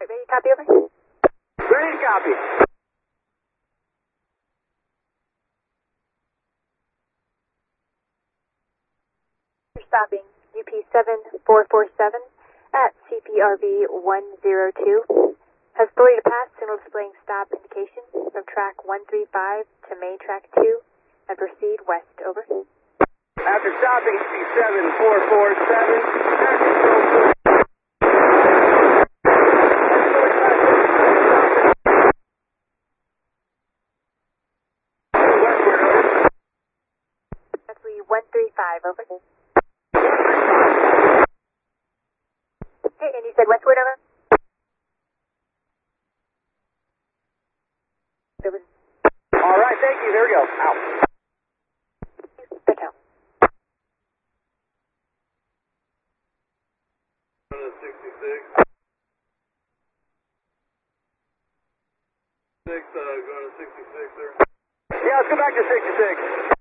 Ready to copy over? Ready to copy. You're stopping UP7447 at CPRV 102. Has authority to pass signal displaying stop indication from track 135 to main track 2 and proceed west. Over. After stopping UP7447, That's 135. Over. Okay, and you said westward. Over. all right, thank you. There we go. Out. Patel. 66. 6, going to 66, sir. Yeah, let's go back to 66.